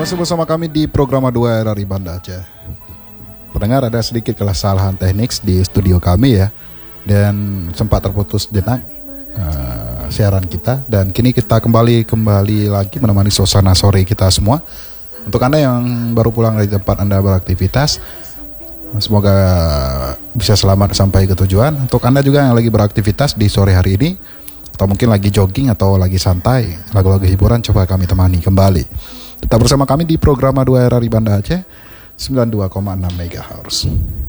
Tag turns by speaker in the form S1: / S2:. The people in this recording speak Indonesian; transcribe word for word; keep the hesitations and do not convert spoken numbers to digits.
S1: masih bersama kami di program dua R R I Banda Aceh. Pendengar, ada sedikit kesalahan teknik di studio kami ya, dan sempat terputus jenak uh, siaran kita. Dan kini kita kembali kembali lagi menemani suasana sore kita semua. Untuk Anda yang baru pulang dari tempat Anda beraktivitas, semoga bisa selamat sampai ke tujuan. Untuk Anda juga yang lagi beraktivitas di sore hari ini, atau mungkin lagi jogging atau lagi santai, lagu-lagu hiburan coba kami temani kembali. Tetap bersama kami di program dua R R I Banda Aceh sembilan puluh dua koma enam megahertz.